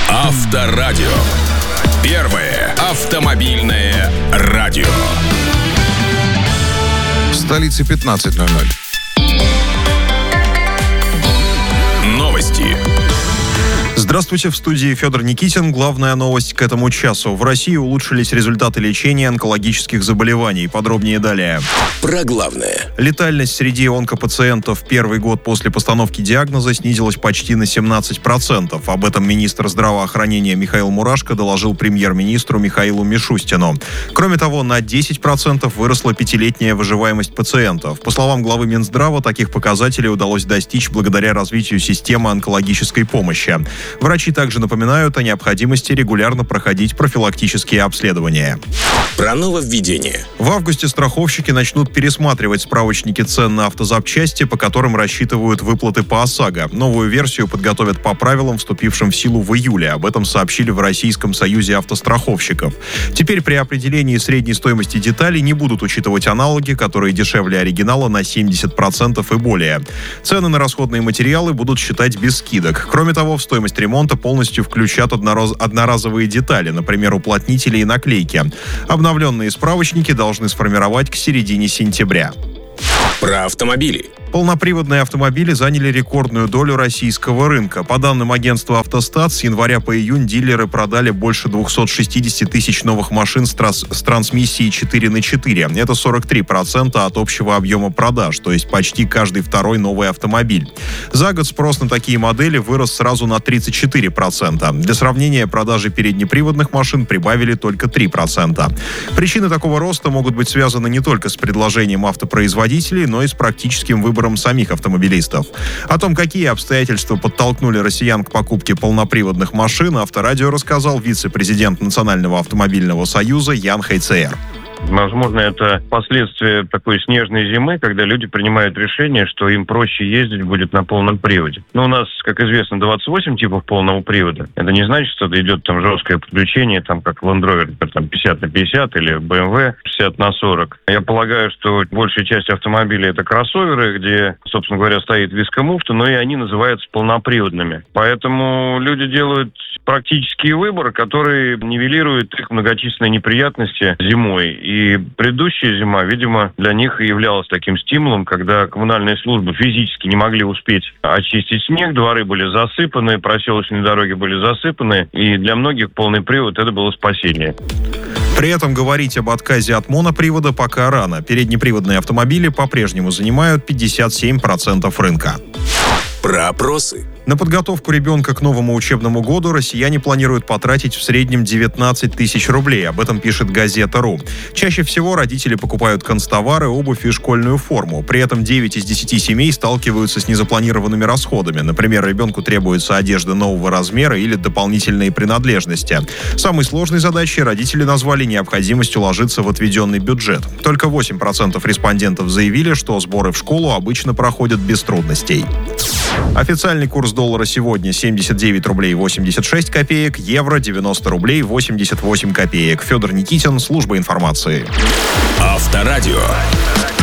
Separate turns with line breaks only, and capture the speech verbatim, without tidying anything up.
Авторадио. Первое автомобильное радио.
В столице пятнадцать ноль ноль.
Новости.
Здравствуйте, в студии Федор Никитин. Главная новость к этому часу. В России улучшились результаты лечения онкологических заболеваний. Подробнее далее.
Про главное.
Летальность среди онкопациентов в первый год после постановки диагноза снизилась почти на семнадцать процентов. Об этом министр здравоохранения Михаил Мурашко доложил премьер-министру Михаилу Мишустину. Кроме того, на десять процентов выросла пятилетняя выживаемость пациентов. По словам главы Минздрава, таких показателей удалось достичь благодаря развитию системы онкологической помощи. Врачи также напоминают о необходимости регулярно проходить профилактические обследования.
Про нововведение.
В августе страховщики начнут пересматривать справочники цен на автозапчасти, по которым рассчитывают выплаты по ОСАГО. Новую версию подготовят по правилам, вступившим в силу в июле. Об этом сообщили в Российском союзе автостраховщиков. Теперь при определении средней стоимости деталей не будут учитывать аналоги, которые дешевле оригинала на семьдесят процентов и более. Цены на расходные материалы будут считать без скидок. Кроме того, в стоимость ремонта полностью включат однораз... одноразовые детали, например, уплотнители и наклейки. Обновленные справочники должны сформировать к середине сентября.
Про автомобили.
Полноприводные автомобили заняли рекордную долю российского рынка. По данным агентства «Автостат», с января по июнь дилеры продали больше двести шестьдесят тысяч новых машин с, трасс- с трансмиссией четыре на четыре. Это сорок три процента от общего объема продаж, то есть почти каждый второй новый автомобиль. За год спрос на такие модели вырос сразу на тридцать четыре процента. Для сравнения, продажи переднеприводных машин прибавили только три процента. Причины такого роста могут быть связаны не только с предложением автопроизводителей, но и с практическим выбором самих автомобилистов. О том, какие обстоятельства подтолкнули россиян к покупке полноприводных машин, Авторадио рассказал вице-президент Национального автомобильного союза Ян Хайцеер.
Возможно, это последствия такой снежной зимы, когда люди принимают решение, что им проще ездить будет на полном приводе. Но у нас, как известно, двадцать восемь типов полного привода. Это не значит, что идет там жесткое подключение, там как Land Rover, там пятьдесят на пятьдесят или бэ эм вэ шестьдесят на сорок. Я полагаю, что большая часть автомобилей это кроссоверы, где, собственно говоря, стоит вискомуфта, но и они называются полноприводными. Поэтому люди делают практические выборы, которые нивелируют их многочисленные неприятности зимой. И предыдущая зима, видимо, для них и являлась таким стимулом, когда коммунальные службы физически не могли успеть очистить снег, дворы были засыпаны, проселочные дороги были засыпаны, и для многих полный привод – это было спасение.
При этом говорить об отказе от монопривода пока рано. Переднеприводные автомобили по-прежнему занимают пятьдесят семь процентов рынка.
Про опросы.
На подготовку ребенка к новому учебному году россияне планируют потратить в среднем девятнадцать тысяч рублей. Об этом пишет газета.ру. Чаще всего родители покупают канцтовары, обувь и школьную форму. При этом девять из десяти семей сталкиваются с незапланированными расходами. Например, ребенку требуется одежда нового размера или дополнительные принадлежности. Самой сложной задачей родители назвали необходимость уложиться в отведенный бюджет. Только восемь процентов респондентов заявили, что сборы в школу обычно проходят без трудностей. Официальный курс доллара сегодня семьдесят девять рублей восемьдесят шесть копеек, евро девяносто рублей восемьдесят восемь копеек. Федор Никитин, служба информации.
Авторадио.